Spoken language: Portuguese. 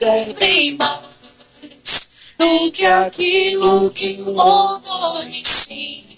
é bem mais do que aquilo que o mundo ensina.